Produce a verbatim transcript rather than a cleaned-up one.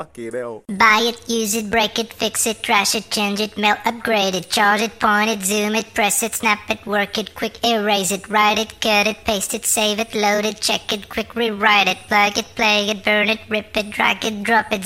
Fucking hell. Buy it, use it, break it, fix it, trash it, change it, melt, upgrade it, charge it, point it, zoom it, press it, snap it, work it, quick erase it, write it, cut it, paste it, save it, load it, check it, quick rewrite it, plug it, play it, burn it, rip it, drag it, drop it,